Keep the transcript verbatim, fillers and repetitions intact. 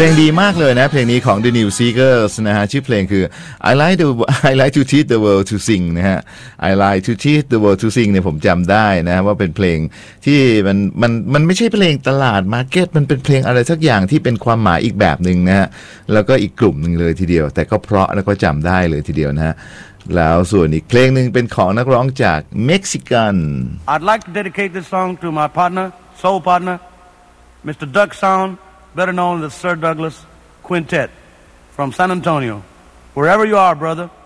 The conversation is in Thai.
ลงดีมากเลยนะเพลงนี้ของ The New Seekers นะฮะชื่อเพลงคือ I like the I like to teach the world to sing นะฮะ I like to teach the world to sing เนี่ยผมจำได้นะว่าเป็นเพลงที่มันมันมันไม่ใช่เพลงตลาดมาร์เก็ตมันเป็นเพลงอะไรสักอย่างที่เป็นความหมายอีกแบบหนึ่งนะฮะแล้วก็อีกกลุ่มหนึ่งเลยทีเดียวแต่ก็เพราะแล้วก็จำได้เลยทีเดียวนะฮะแล้วส่วนอีกเพลงหนึ่งเป็นของนักร้องจากเม็กซิกัน I'd like to dedicate this song to my partner soul partner Mister Duck Sound better known as Sir Douglas Quintet from San Antonio wherever you are brother